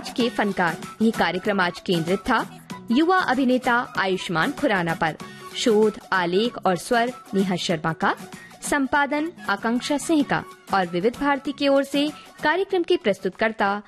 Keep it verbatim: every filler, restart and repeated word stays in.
आज के फनकार। ये कार्यक्रम आज केंद्रित था युवा अभिनेता आयुष्मान खुराना पर। शोध, आलेख और स्वर नेहा शर्मा का, संपादन आकांक्षा सिंह का और विविध भारती की ओर से कार्यक्रम की प्रस्तुतकर्ता